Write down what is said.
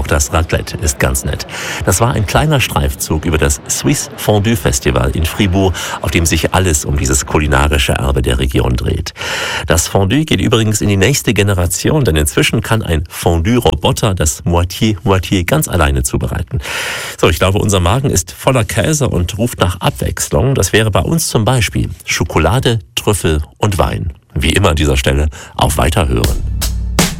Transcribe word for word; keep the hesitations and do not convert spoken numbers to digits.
auch das Raclette ist ganz nett. Das war ein kleiner Streifzug über das Swiss Fondue Festival in Fribourg, auf dem sich alles um dieses kulinarische Erbe der Region dreht. Das Fondue geht übrigens in die nächste Generation, denn inzwischen kann ein Fondue-Roboter das Moitié-Moitié ganz alleine zubereiten. So, ich glaube, unser Magen ist voller Käse und ruft nach Abwechslung. Das wäre bei uns zum Beispiel Schokolade, Trüffel und Wein. Wie immer an dieser Stelle auf Weiterhören.